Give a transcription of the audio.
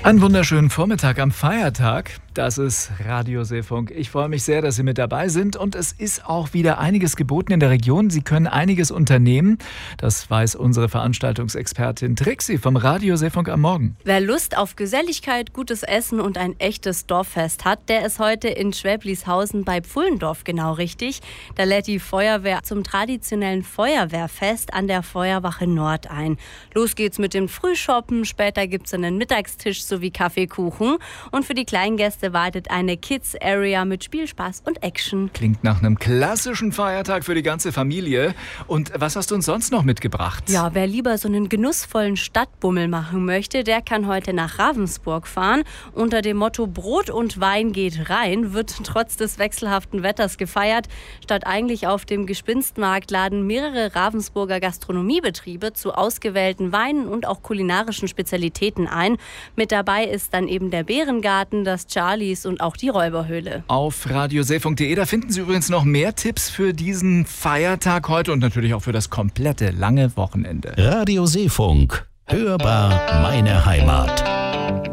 Einen wunderschönen Vormittag am Feiertag. Das ist Radio Seefunk. Ich freue mich sehr, dass Sie mit dabei sind. Und es ist auch wieder einiges geboten in der Region. Sie können einiges unternehmen. Das weiß unsere Veranstaltungsexpertin Trixi vom Radio Seefunk am Morgen. Wer Lust auf Geselligkeit, gutes Essen und ein echtes Dorffest hat, der ist heute in Schwäblishausen bei Pfullendorf genau richtig. Da lädt die Feuerwehr zum traditionellen Feuerwehrfest an der Feuerwache Nord ein. Los geht's mit dem Frühshoppen. Später gibt's einen Mittagstisch sowie Kaffeekuchen. Und für die kleinen Gäste wartet eine Kids-Area mit Spielspaß und Action. Klingt nach einem klassischen Feiertag für die ganze Familie. Und was hast du uns sonst noch mitgebracht? Ja, wer lieber so einen genussvollen Stadtbummel machen möchte, der kann heute nach Ravensburg fahren. Unter dem Motto Brot und Wein geht rein wird trotz des wechselhaften Wetters gefeiert. Statt eigentlich auf dem Gespinstmarkt laden mehrere Ravensburger Gastronomiebetriebe zu ausgewählten Weinen und auch kulinarischen Spezialitäten ein. Mit dabei ist dann eben der Bärengarten, das Charlies und auch die Räuberhöhle. Auf radioseefunk.de, da finden Sie übrigens noch mehr Tipps für diesen Feiertag heute und natürlich auch für das komplette lange Wochenende. Radio Seefunk. Hörbar meine Heimat.